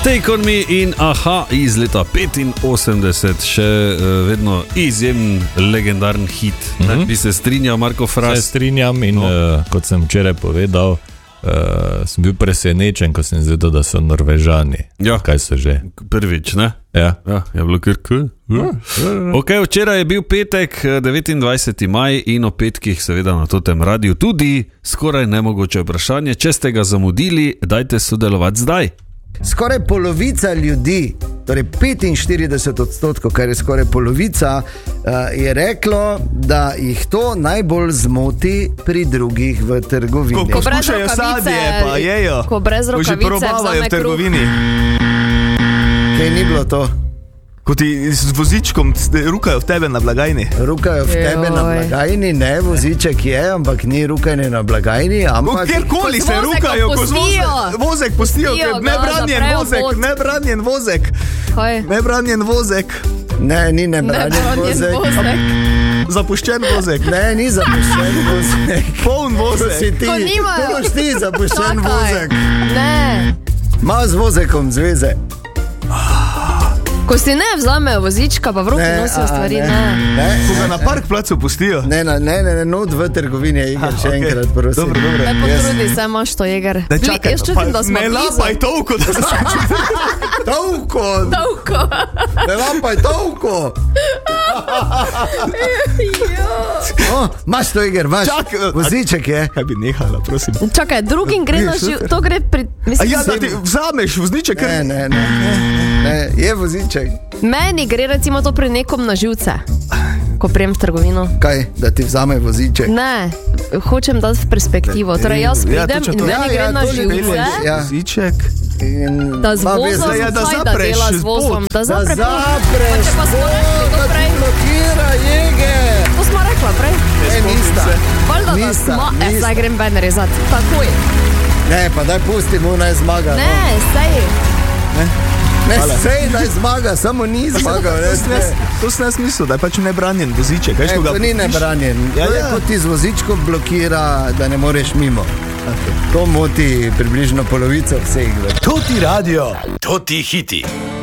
Take on me in Aha iz leta 85, še vedno izjemen, legendaren hit. Bi se strinjal, Marko Fras? Se strinjam in kot sem včeraj povedal, sem bil presenečen, ko sem zvedel, da so Norvežani. Ja. Kaj so že? Prvič, ne? Ja. Je bilo kar cool. Včeraj je bil petek, 29. maj in o petkih seveda na tem radiju tudi skoraj nemogoče vprašanje. Če ste ga zamudili, dajte sodelovati zdaj. Skoraj polovica ljudi, torej 45%, kar je skoraj polovica, je reklo, da jih to najbolj zmoti pri drugih v trgovini. Ko skušajo sadje, pa jejo. Ko brez rokavice že probavajo v trgovini. Kaj ni bilo to? Ko ti z vozičkom rukajo v tebe na blagajni. Rukajo v tebe na blagajni, ne, voziček je, ampak ni rukanje na blagajni, ampak... Kjerkoli se rukajo, ko vozek pustijo, nebranjen vozek. Nebranjen vozek. Ne, ni nebranjen vozek. Zapuščen vozek. Ne, ni zapuščen vozek. Poln vozek. Ko nimajo. Ko ti zapuščen vozek. Ne. Ma z vozekom zveze. Ko si ne vzamejo vozička, pa v roki nosijo stvari, ne. Ko ga na park placu pustijo. Ne, not v trgovini je Iger, še enkrat, prosim. Dobro. Ne potrudi se, imaš to, Jeger. Jaz čutim, da smo ne lapaj toliko, da se Tolko. Ne lapaj toliko. Maš to, Iger, maš. Voziček je. Kaj bi nehala, prosim. Čakaj, drugim gre na živ, to gre pri... Ja, da ti vzameš vozniček. Ne, je voziček. Meni gre recimo to pri nekom na živce, ko prijem v trgovino. Kaj, da ti vzame voziček? Ne, hočem dati v perspektivo. Torej jaz pridem in meni gre na živce, Voziček. da z vozom, da kaj da dela z vozom, da zapreš, pa smo rekli to prej. Blokira, Jeger. To smo rekla prej. Nista. Valjda da smo, zdaj grem ven rezati, takoj. Ne, pa daj pustimo, naj zmaga. Ne, sej. Ne, sej naj zmaga, samo ni zmagal. To sem jaz mislil, da je pač nebranjen voziček. Ne, to ni nebranjen. To je, ko ti z vozičkom blokira, da ne moreš mimo. To moti približno polovico vseh. To ti radio, to ti hiti.